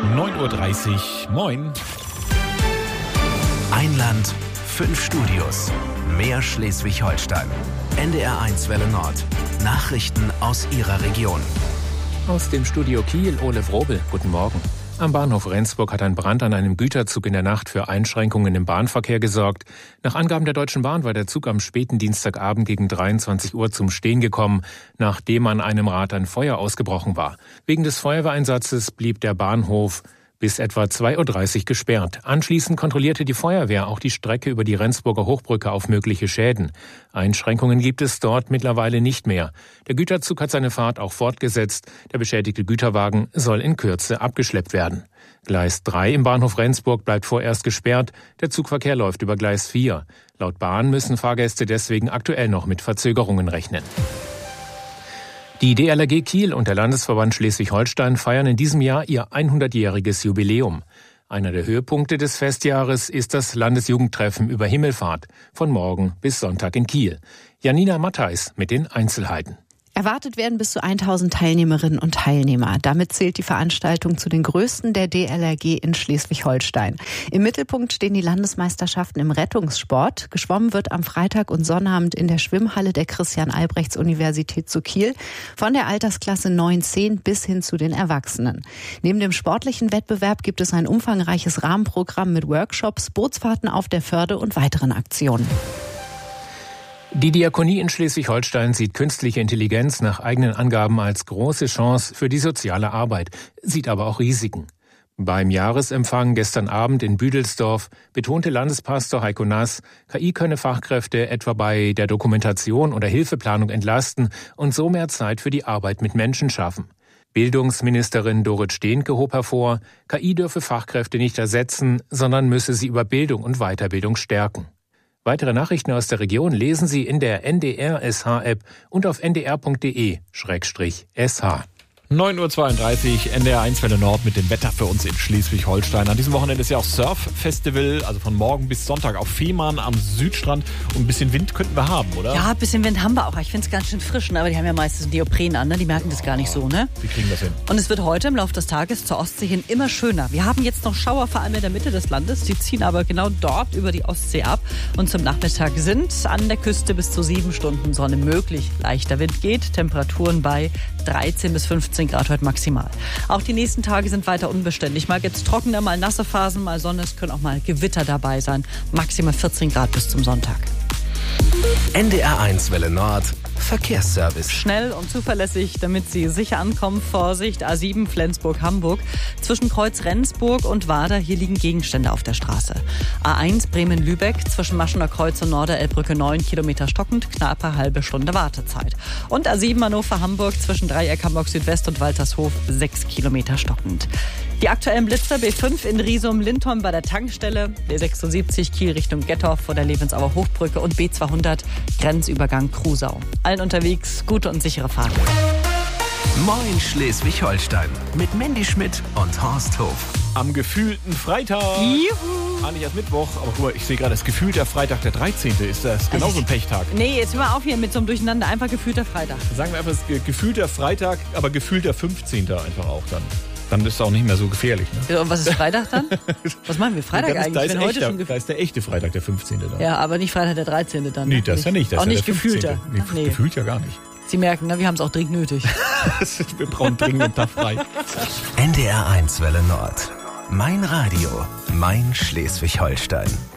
9:30 Uhr. Moin. Ein Land, 5 Studios. Mehr Schleswig-Holstein. NDR1 Welle Nord. Nachrichten aus Ihrer Region. Aus dem Studio Kiel, Ole Wrobel. Guten Morgen. Am Bahnhof Rendsburg hat ein Brand an einem Güterzug in der Nacht für Einschränkungen im Bahnverkehr gesorgt. Nach Angaben der Deutschen Bahn war der Zug am späten Dienstagabend gegen 23 Uhr zum Stehen gekommen, nachdem an einem Rad ein Feuer ausgebrochen war. Wegen des Feuerwehreinsatzes blieb der Bahnhof bis etwa 2:30 Uhr gesperrt. Anschließend kontrollierte die Feuerwehr auch die Strecke über die Rendsburger Hochbrücke auf mögliche Schäden. Einschränkungen gibt es dort mittlerweile nicht mehr. Der Güterzug hat seine Fahrt auch fortgesetzt. Der beschädigte Güterwagen soll in Kürze abgeschleppt werden. Gleis 3 im Bahnhof Rendsburg bleibt vorerst gesperrt. Der Zugverkehr läuft über Gleis 4. Laut Bahn müssen Fahrgäste deswegen aktuell noch mit Verzögerungen rechnen. Die DLRG Kiel und der Landesverband Schleswig-Holstein feiern in diesem Jahr ihr 100-jähriges Jubiläum. Einer der Höhepunkte des Festjahres ist das Landesjugendtreffen über Himmelfahrt von morgen bis Sonntag in Kiel. Janina Mattheis mit den Einzelheiten. Erwartet werden bis zu 1000 Teilnehmerinnen und Teilnehmer. Damit zählt die Veranstaltung zu den größten der DLRG in Schleswig-Holstein. Im Mittelpunkt stehen die Landesmeisterschaften im Rettungssport. Geschwommen wird am Freitag und Sonnabend in der Schwimmhalle der Christian-Albrechts-Universität zu Kiel. Von der Altersklasse 9-10 bis hin zu den Erwachsenen. Neben dem sportlichen Wettbewerb gibt es ein umfangreiches Rahmenprogramm mit Workshops, Bootsfahrten auf der Förde und weiteren Aktionen. Die Diakonie in Schleswig-Holstein sieht künstliche Intelligenz nach eigenen Angaben als große Chance für die soziale Arbeit, sieht aber auch Risiken. Beim Jahresempfang gestern Abend in Büdelsdorf betonte Landespastor Heiko Nass, KI könne Fachkräfte etwa bei der Dokumentation oder Hilfeplanung entlasten und so mehr Zeit für die Arbeit mit Menschen schaffen. Bildungsministerin Dorit Stehnke hob hervor, KI dürfe Fachkräfte nicht ersetzen, sondern müsse sie über Bildung und Weiterbildung stärken. Weitere Nachrichten aus der Region lesen Sie in der NDR-SH-App und auf ndr.de/sh. 9:32 Uhr, NDR1 Welle Nord mit dem Wetter für uns in Schleswig-Holstein. An diesem Wochenende ist ja auch Surf-Festival, also von morgen bis Sonntag auf Fehmarn am Südstrand. Und ein bisschen Wind könnten wir haben, oder? Ja, ein bisschen Wind haben wir auch. Ich finde es ganz schön frisch, ne? Aber die haben ja meistens Neopren an, ne? Die merken das gar nicht so, ne? Wie kriegen wir das hin? Und es wird heute im Laufe des Tages zur Ostsee hin immer schöner. Wir haben jetzt noch Schauer, vor allem in der Mitte des Landes. Die ziehen aber genau dort über die Ostsee ab. Und zum Nachmittag sind an der Küste bis zu 7 Stunden Sonne möglich. Leichter Wind geht, Temperaturen bei 13 bis 15 Grad heute maximal. Auch die nächsten Tage sind weiter unbeständig. Mal jetzt trockener, mal nasse Phasen, mal Sonne. Es können auch mal Gewitter dabei sein. Maximal 14 Grad bis zum Sonntag. NDR1 Welle Nord. Verkehrsservice. Schnell und zuverlässig, damit Sie sicher ankommen. Vorsicht, A7 Flensburg-Hamburg. Zwischen Kreuz Rendsburg und Wader, hier liegen Gegenstände auf der Straße. A1 Bremen-Lübeck, zwischen Maschener Kreuz und Norderelbbrücke 9 Kilometer stockend, knappe halbe Stunde Wartezeit. Und A7 Hannover-Hamburg, zwischen Dreieck Hamburg Südwest und Waltershof 6 Kilometer stockend. Die aktuellen Blitzer: B5 in Riesum-Lindholm bei der Tankstelle, B76 Kiel Richtung Gettorf vor der Lebensauer Hochbrücke und B200 Grenzübergang Krusau. Allen unterwegs gute und sichere Fahrt. Moin Schleswig-Holstein mit Mandy Schmidt und Horst Hof. Am gefühlten Freitag. Juhu. Eigentlich erst Mittwoch, aber guck mal, ich sehe gerade, das gefühlte Freitag, der 13. Ist das genauso ein Pechtag. Nee, jetzt hör mal auf hier mit so einem Durcheinander. Einfach gefühlter Freitag. Sagen wir einfach, gefühlter Freitag, aber gefühlter 15. einfach auch dann. Dann ist es auch nicht mehr so gefährlich. Ne? Ja, und was ist Freitag dann? Was machen wir Freitag eigentlich? Da ist der echte Freitag, der 15. dann. Ja, aber nicht Freitag der 13. dann. Nee, das ist ja nicht. Das auch ist nicht ja der gefühlter. Nee. Gefühlt ja gar nicht. Sie merken, ne, wir haben es auch dringend nötig. Wir brauchen dringend einen Tag frei. NDR1 Welle Nord. Mein Radio, mein Schleswig-Holstein.